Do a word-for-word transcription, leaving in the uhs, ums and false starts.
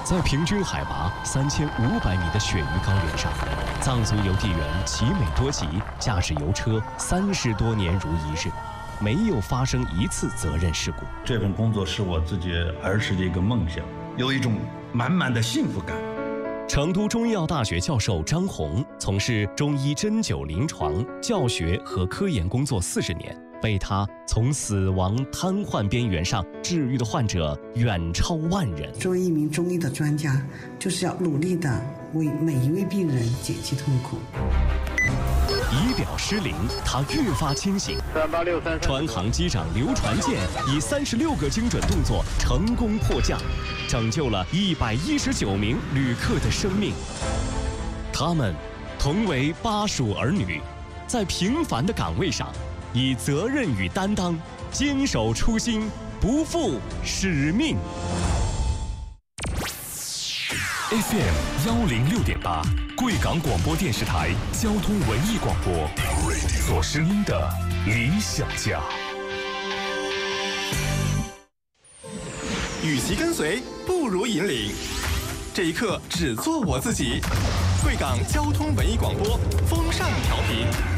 在平均海拔三千五百米的雪域高原上，藏族邮递员齐美多吉驾驶邮车三十多年如一日，没有发生一次责任事故。 这份工作是我自己儿时的一个梦想，有一种满满的幸福感。 成都中医药大学教授张红从事中医针灸临床教学和科研工作四十年，被他从死亡瘫痪边缘上治愈的患者远超万人。 作为一名中医的专家，就是要努力的为每一位病人减轻痛苦。 仪表失灵，他越发清醒。川航机长刘传健以三十六个精准动作成功迫降，拯救了一百一十九名旅客的生命。他们同为巴蜀儿女，在平凡的岗位上，以责任与担当，坚守初心，不负使命。 F M 幺零六点八，贵港广播电视台交通文艺广播，做声音的理想家。 与其跟随，不如引领。这一刻，只做我自己。贵港交通文艺广播，风尚调频。